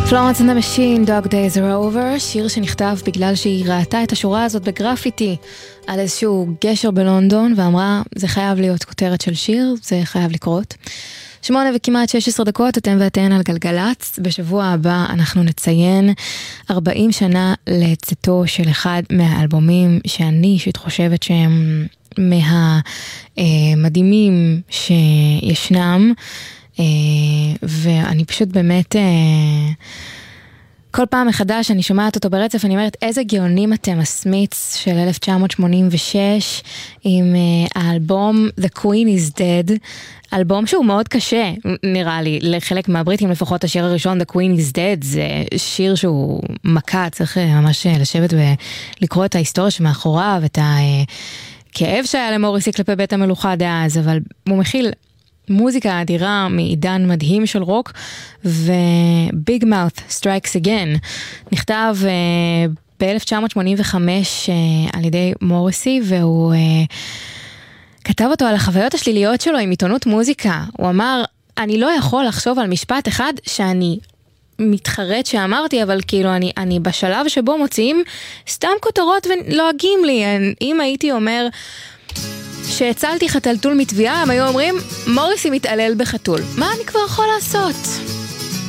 Florence and the Machine, Dog Days Are Over, שיר שנכתב בגלל שהיא ראתה את השורה הזאת בגרפיטי על איזשהו גשר בלונדון ואמרה, זה חייב להיות כותרת של שיר, זה חייב לקרות. 8 וכמעט 16 דקות, אתם ואתן על גלגלץ. בשבוע הבא אנחנו נציין 40 שנה לצאתו של אחד מהאלבומים שאני אישית חושבת שהם מהמדהימים שישנם, ואני פשוט באמת כל פעם מחדש אני שומעת אותו ברצף, אני אומרת איזה גאונים אתם, הסמית'ס של 1986 עם האלבום The Queen is Dead, אלבום שהוא מאוד קשה נראה לי, לחלק מהבריטים לפחות השיר הראשון The Queen is Dead זה שיר שהוא מכה, צריך ממש לשבת ולקרוא את ההיסטוריה שמאחוריו, את הכאב שהיה למוריסי כלפי בית המלוכה דאז, אבל הוא מכיל מוזיקה אדירה מעידן מדהים של רוק, ו-Big Mouth Strikes Again נכתב ב-1985 על ידי מוריסי, והוא כתב אותו על החוויות השליליות שלו עם עיתונות מוזיקה. הוא אמר, אני לא יכול לחשוב על משפט אחד שאני מתחרט שאמרתי, אבל כאילו אני בשלב שבו מוציאים סתם כותרות ולועגים לי. אם הייתי אומר שהצלתי חתלתול מתביעה, הם היו אומרים, מוריסי מתעלל בחתול. מה אני כבר יכול לעשות?